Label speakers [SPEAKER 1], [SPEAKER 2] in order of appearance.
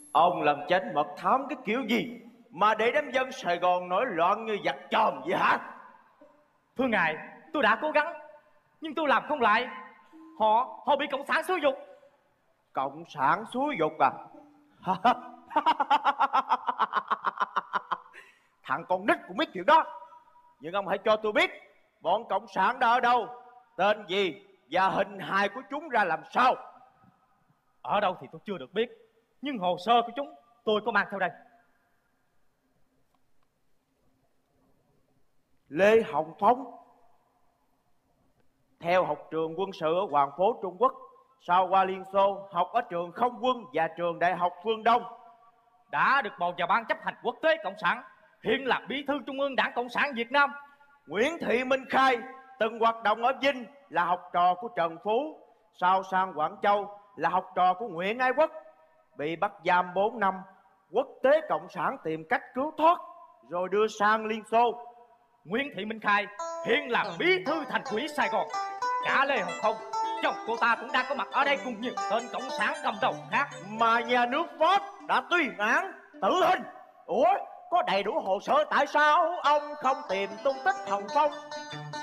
[SPEAKER 1] Ông làm chánh mật thám cái kiểu gì mà để đám dân Sài Gòn nổi loạn như giặc chòm vậy hả?
[SPEAKER 2] Thưa ngài, tôi đã cố gắng nhưng tôi làm không lại. Họ bị cộng sản xúi giục.
[SPEAKER 1] Cộng sản xúi giục à? Thằng con nít cũng biết chuyện đó. Nhưng ông hãy cho tôi biết bọn cộng sản đã ở đâu, tên gì và hình hài của chúng ra làm sao.
[SPEAKER 2] Ở đâu thì tôi chưa được biết, nhưng hồ sơ của chúng tôi có mang theo đây.
[SPEAKER 1] Lê Hồng Phong theo học trường quân sự ở Hoàng Phố Trung Quốc, sau qua Liên Xô học ở trường Không quân và trường Đại học Phương Đông,
[SPEAKER 2] đã được bầu vào ban chấp hành quốc tế cộng sản, hiện là bí thư trung ương Đảng Cộng sản Việt Nam.
[SPEAKER 1] Nguyễn Thị Minh Khai từng hoạt động ở Vinh, là học trò của Trần Phú, sau sang Quảng Châu là học trò của Nguyễn Ái Quốc, bị bắt giam 4 năm. Quốc tế cộng sản tìm cách cứu thoát rồi đưa sang Liên Xô.
[SPEAKER 2] Nguyễn Thị Minh Khai hiện là bí thư thành ủy Sài Gòn. Cả Lê Hồng Phong, chồng cô ta cũng đang có mặt ở đây cùng nhiều tên cộng sản cầm đầu khác.
[SPEAKER 1] Mà nhà nước Pháp đã tuyên án tử hình. Ủa, có đầy đủ hồ sơ, tại sao ông không tìm tung tích Hồng Phong?